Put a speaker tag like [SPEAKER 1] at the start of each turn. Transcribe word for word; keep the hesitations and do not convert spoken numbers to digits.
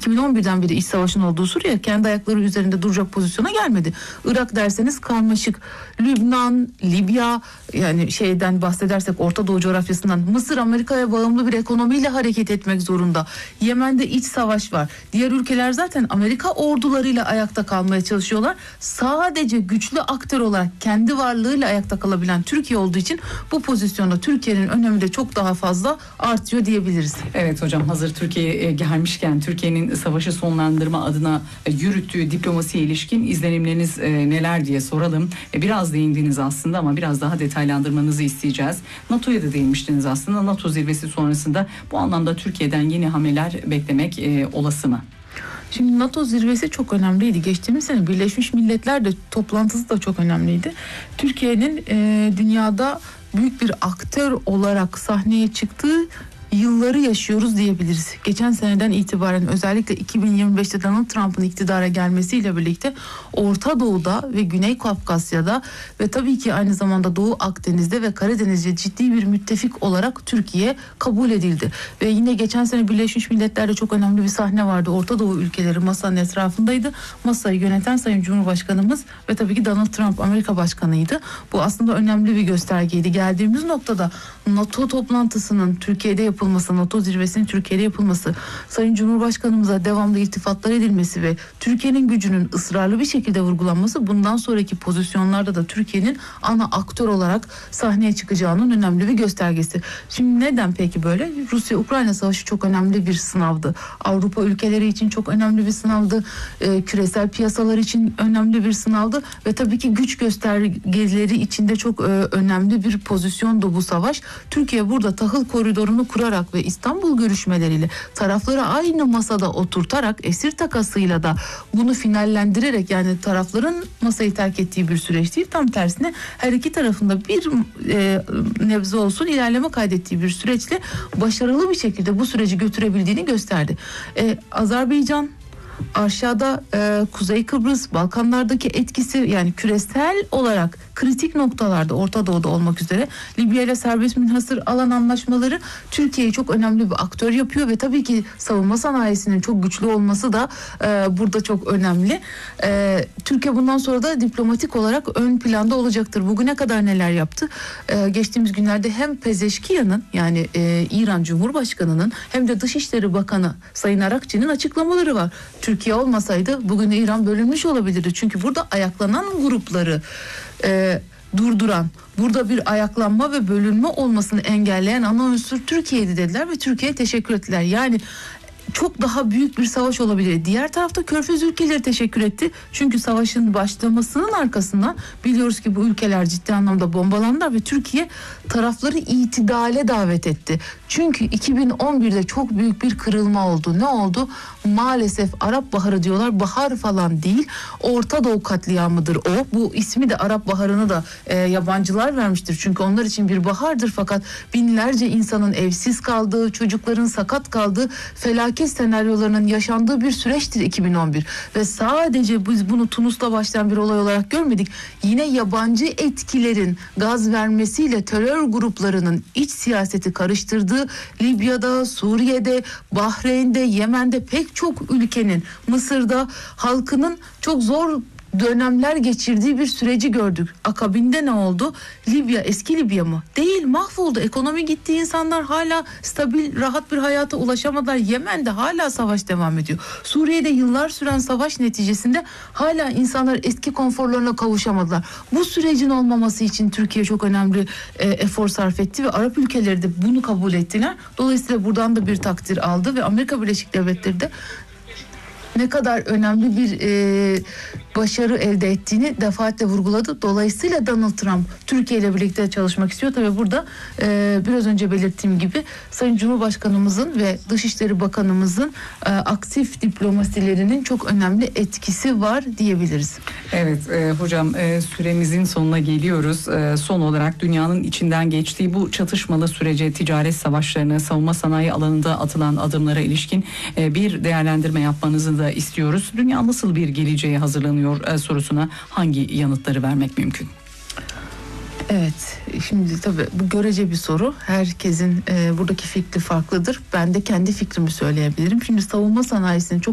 [SPEAKER 1] iki bin on birden beri iç savaşın olduğu Suriye kendi ayakları üzerinde duracak pozisyona gelmedi. Irak derseniz karmaşık. Lübnan, Libya, yani şeyden bahsedersek Orta Doğu coğrafyasından, Mısır Amerika'ya bağımlı bir ekonomiyle hareket etmek zorunda. Yemen'de iç savaş var. Diğer ülkeler zaten Amerika ordularıyla ayakta kalmaya çalışıyorlar. Sadece güçlü aktör olarak kendi varlığıyla ayakta kalabilen Türkiye olduğu için bu pozisyonda Türkiye'nin önemi de çok daha fazla artıyor diyebiliriz.
[SPEAKER 2] Evet hocam, hazır Türkiye'ye gelmişken Türkiye'nin savaşı sonlandırma adına yürüttüğü diplomasiye ilişkin izlenimleriniz neler diye soralım. Biraz değindiniz aslında ama biraz daha detaylandırmanızı isteyeceğiz. NATO'ya da değinmiştiniz aslında. NATO zirvesi sonrasında bu anlamda Türkiye'den yeni hamleler beklemek e, olası mı?
[SPEAKER 1] Şimdi NATO zirvesi çok önemliydi. Geçtiğimiz sene Birleşmiş Milletler de toplantısı da çok önemliydi. Türkiye'nin e, dünyada büyük bir aktör olarak sahneye çıktığı yılları yaşıyoruz diyebiliriz. Geçen seneden itibaren özellikle iki bin yirmi beşte Donald Trump'ın iktidara gelmesiyle birlikte Orta Doğu'da ve Güney Kafkasya'da ve tabii ki aynı zamanda Doğu Akdeniz'de ve Karadeniz'de ciddi bir müttefik olarak Türkiye kabul edildi. Ve yine geçen sene Birleşmiş Milletler'de çok önemli bir sahne vardı. Orta Doğu ülkeleri masanın etrafındaydı. Masayı yöneten Sayın Cumhurbaşkanımız ve tabii ki Donald Trump Amerika Başkanı'ydı. Bu aslında önemli bir göstergeydi. Geldiğimiz noktada NATO toplantısının Türkiye'de yapılması, NATO zirvesinin Türkiye'de yapılması, Sayın Cumhurbaşkanımıza devamlı iltifatlar edilmesi ve Türkiye'nin gücünün ısrarlı bir şekilde vurgulanması bundan sonraki pozisyonlarda da Türkiye'nin ana aktör olarak sahneye çıkacağının önemli bir göstergesi. Şimdi neden peki böyle? Rusya-Ukrayna savaşı çok önemli bir sınavdı. Avrupa ülkeleri için çok önemli bir sınavdı. Ee, küresel piyasalar için önemli bir sınavdı ve tabii ki güç göstergeleri içinde çok e, önemli bir pozisyondu bu savaş. Türkiye burada tahıl koridorunu kurarak ve İstanbul görüşmeleriyle tarafları aynı masada oturtarak, esir takasıyla da bunu finallendirerek, yani tarafların masayı terk ettiği bir süreç değil, tam tersine her iki tarafında bir e, nebze olsun ilerleme kaydettiği bir süreçle başarılı bir şekilde bu süreci götürebildiğini gösterdi. E, Azerbaycan aşağıda e, Kuzey Kıbrıs, Balkanlardaki etkisi, yani küresel olarak kritik noktalarda Orta Doğu'da olmak üzere Libya ile serbest münhasır alan anlaşmaları Türkiye'yi çok önemli bir aktör yapıyor ve tabii ki savunma sanayisinin çok güçlü olması da e, burada çok önemli. E, Türkiye bundan sonra da diplomatik olarak ön planda olacaktır. Bugüne kadar neler yaptı? E, geçtiğimiz günlerde hem Pezeşkiyan'ın, yani e, İran Cumhurbaşkanı'nın, hem de Dışişleri Bakanı Sayın Arakçı'nın açıklamaları var. Türkiye olmasaydı bugün İran bölünmüş olabilirdi. Çünkü burada ayaklanan grupları e, durduran, burada bir ayaklanma ve bölünme olmasını engelleyen ana unsur Türkiye'ydi dediler ve Türkiye'ye teşekkür ettiler. Yani çok daha büyük bir savaş olabilir. Diğer tarafta Körfez ülkeleri teşekkür etti. Çünkü savaşın başlamasının arkasından biliyoruz ki bu ülkeler ciddi anlamda bombalandılar ve Türkiye tarafları itidale davet etti. Çünkü iki bin on birde çok büyük bir kırılma oldu. Ne oldu? Maalesef Arap Baharı diyorlar. Bahar falan değil. Orta Doğu katliamıdır o. Bu ismi de Arap Baharı'nı da e, yabancılar vermiştir. Çünkü onlar için bir bahardır, fakat binlerce insanın evsiz kaldığı, çocukların sakat kaldığı felaket senaryolarının yaşandığı bir süreçtir iki bin on bir. Ve sadece biz bunu Tunus'ta başlayan bir olay olarak görmedik. Yine yabancı etkilerin gaz vermesiyle terör gruplarının iç siyaseti karıştırdığı Libya'da, Suriye'de, Bahreyn'de, Yemen'de pek çok ülkenin, Mısır'da halkının çok zor dönemler geçirdiği bir süreci gördük. Akabinde ne oldu? Libya eski Libya mı? Değil, mahvoldu. Ekonomi gitti, insanlar hala stabil, rahat bir hayata ulaşamadılar. Yemen'de hala savaş devam ediyor. Suriye'de yıllar süren savaş neticesinde hala insanlar eski konforlarına kavuşamadılar. Bu sürecin olmaması için Türkiye çok önemli e, efor sarf etti ve Arap ülkeleri de bunu kabul ettiler. Dolayısıyla buradan da bir takdir aldı ve Amerika Birleşik Devletleri de ne kadar önemli bir e, başarı elde ettiğini defaatle vurguladı. Dolayısıyla Donald Trump Türkiye ile birlikte çalışmak istiyor. Tabii burada e, biraz önce belirttiğim gibi Sayın Cumhurbaşkanımızın ve Dışişleri Bakanımızın e, aktif diplomasilerinin çok önemli etkisi var diyebiliriz.
[SPEAKER 2] Evet e, hocam e, süremizin sonuna geliyoruz. E, son olarak dünyanın içinden geçtiği bu çatışmalı sürece, ticaret savaşlarına, savunma sanayi alanında atılan adımlara ilişkin e, bir değerlendirme yapmanızı da istiyoruz. Dünya nasıl bir geleceğe hazırlanıyor e, sorusuna hangi yanıtları vermek mümkün?
[SPEAKER 1] Evet, şimdi tabii bu görece bir soru. Herkesin e, buradaki fikri farklıdır. Ben de kendi fikrimi söyleyebilirim. Şimdi savunma sanayisinin çok